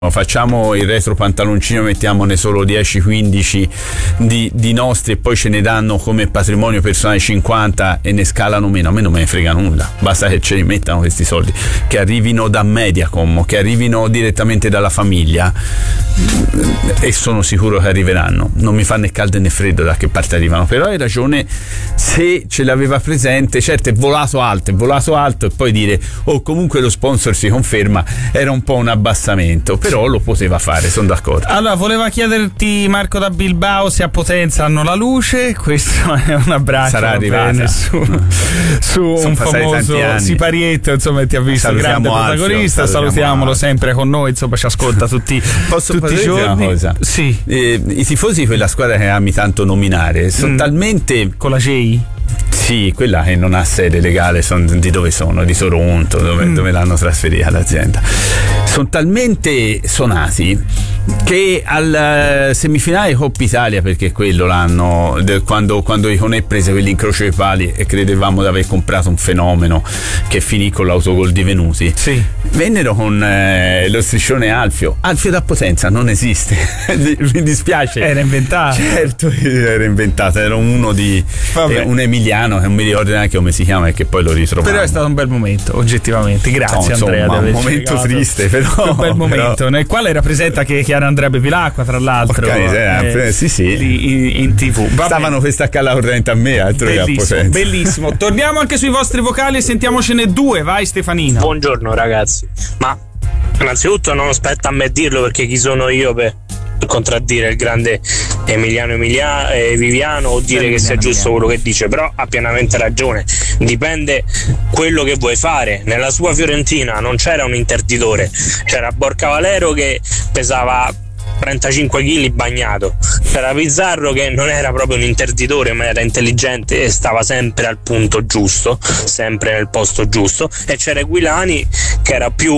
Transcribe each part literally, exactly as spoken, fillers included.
Facciamo il retro pantaloncino, mettiamone solo dieci quindici di, di nostri e poi ce ne danno come patrimonio personale cinquanta e ne scalano meno. A me non me ne frega nulla, basta che ce li mettano questi soldi, che arrivino da Mediacom, che arrivino direttamente dalla famiglia, e sono sicuro che arriveranno. Non mi fa né caldo né freddo da che parte arrivano, però hai ragione, se ce l'aveva presente, certo è volato alto, è volato alto e poi dire oh comunque lo sponsor si conferma, era un po' un abbassamento, però lo poteva fare, sono d'accordo. Allora, voleva chiederti Marco da Bilbao se a Potenza hanno la luce. Questo è un abbraccio. Sarà arrivata su, su un famoso siparietto, insomma, ti ha visto salutiamo grande protagonista. Alfio, salutiamolo Alfio. Sempre con noi, insomma, ci ascolta tutti, Posso tutti i giorni. Una cosa? Sì. Eh, I tifosi di quella squadra che ami tanto nominare sono mm. talmente con la J I? Sì, quella che non ha sede legale, son, di dove sono? Di Toronto, dove, mm. dove l'hanno trasferita l'azienda. Sono talmente sonati che al semifinale Coppa Italia, perché quello l'anno de, quando, quando Iconè prese quell'incrocio dei pali e credevamo di aver comprato un fenomeno che finì con l'autogol di Venuti, sì. vennero con eh, lo striscione Alfio. Alfio da Potenza non esiste. Mi dispiace. Era inventato. Certo, era inventato, era uno di eh, un emiliano che non mi ricordo neanche come si chiama e che poi lo ritrovavo. Però è stato un bel momento, oggettivamente. Grazie, no, insomma, Andrea. Un momento triste, però un bel momento però... nel quale rappresenta che Chiara Andrea Bevilacqua, tra l'altro, okay, eh, sì, sì. in, in tivù. Va stavano per staccare la corrente a me, altro che a Potenza. Bellissimo. Torniamo anche sui vostri vocali e sentiamocene due. Vai Stefanina. Buongiorno ragazzi, ma innanzitutto non spetta a me dirlo, perché chi sono io per contraddire il grande Emiliano Emilia, eh, Viviano o dire Emiliano che sia giusto Emiliano. Quello che dice, però ha pienamente ragione, dipende quello che vuoi fare. Nella sua Fiorentina non c'era un interditore, c'era Borca Valero che pesava trentacinque chili bagnato, c'era Pizzarro che non era proprio un interditore ma era intelligente e stava sempre al punto giusto, sempre nel posto giusto, e c'era Guilani che era più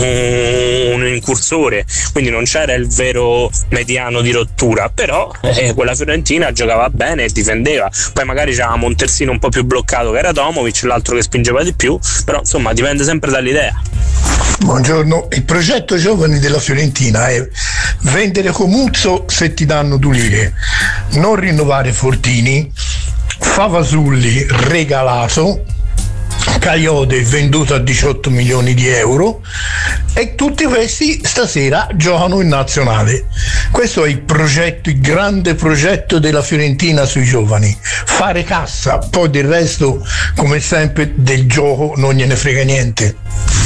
un incursore, quindi non c'era il vero mediano di rottura, però eh, quella Fiorentina giocava bene e difendeva. Poi magari c'aveva un terzino un po' più bloccato che era Tomovic, l'altro che spingeva di più, però insomma dipende sempre dall'idea. Buongiorno, il progetto giovani della Fiorentina è vendere Comuzzo se ti danno due lire, non rinnovare Fortini, Favasulli regalato, Caiode venduto a diciotto milioni di euro, e tutti questi stasera giocano in nazionale. Questo è il progetto, il grande progetto della Fiorentina sui giovani, fare cassa, poi del resto come sempre del gioco non gliene frega niente.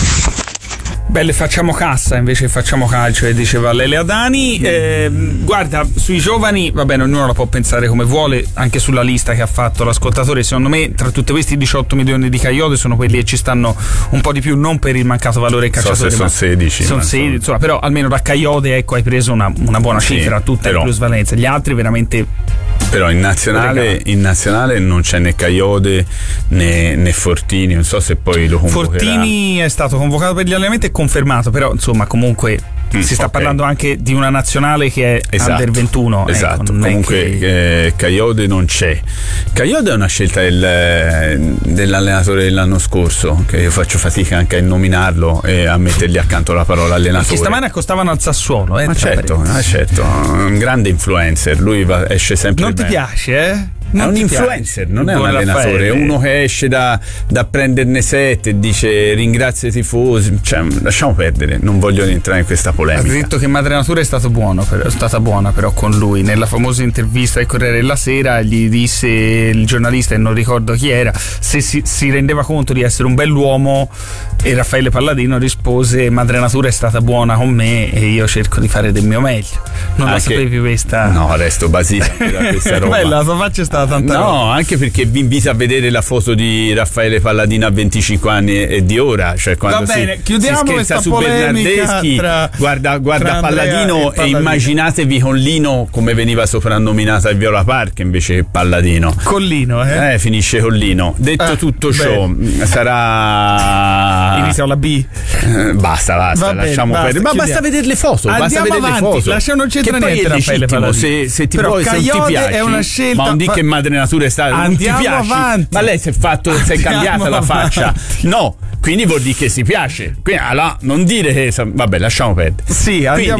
Belle, facciamo cassa invece facciamo calcio, e diceva Lele Adani. Eh, guarda, sui giovani va bene, ognuno la può pensare come vuole, anche sulla lista che ha fatto l'ascoltatore. Secondo me tra tutti questi diciotto milioni di Caiode sono quelli che ci stanno un po' di più, non per il mancato valore calciatore, so sono sedici sono sedici, insomma, però almeno da Caiode, ecco, hai preso una, una buona sì, cifra, tutta in plusvalenza. Gli altri veramente. Però in nazionale, in nazionale non c'è né Caiode né, né Fortini, non so se poi lo convocherà. Fortini è stato convocato per gli allenamenti e confermato, però insomma comunque mm, si sta okay. parlando anche di una nazionale che è esatto, under ventuno. Esatto, ecco, comunque che... eh, Caiode non c'è. Caiode è una scelta del, dell'allenatore dell'anno scorso, che io faccio fatica anche a nominarlo e a mettergli accanto la parola allenatore. Che stamane accostavano al Sassuolo, eh, ma certo, ma certo, un grande influencer, lui va, esce sempre non bene. Ti piace, eh? Non è un influencer, piace. Non è un allenatore, Raffaele. È uno che esce da, da prenderne sette e dice ringrazio i tifosi, cioè, lasciamo perdere, non voglio entrare in questa polemica. Ha detto che Madre Natura è stato buono, però, è stata buona però con lui. Nella famosa intervista al Corriere della Sera gli disse il giornalista, e non ricordo chi era, se si, si rendeva conto di essere un bell'uomo, e Raffaele Palladino rispose Madre Natura è stata buona con me e io cerco di fare del mio meglio. Non anche, la sapevi questa? No, resto basito da questa roba. Bella, la tua faccia è stata tanta no, roba. Anche perché vi invito a vedere la foto di Raffaele Palladino a venticinque anni e di ora, cioè quando Va bene, si, chiudiamo si scherza su Bernardeschi, tra, guarda, guarda tra Palladino e, e immaginatevi con Lino come veniva soprannominata il Viola Park invece che Palladino. Con Lino, eh? Eh, finisce con Lino. Detto eh, tutto ciò, beh. sarà inizia la B. Eh, basta, basta, Va lasciamo bene, perdere. Basta, Ma basta vedere le foto, Andiamo basta vedere avanti, le foto. Lascia, non c'entra che niente poi è Raffaele Palladino. Se, se ti Però vuoi, se non ti piace, è una scelta, ma non di che madre natura è stata, non ti Andiamo piaci, avanti. ma lei si è fatto, si è Andiamo cambiata la faccia, avanti. no, quindi vuol dire che si piace, quindi allora non dire che vabbè, lasciamo perdere. Sì, andiamo quindi,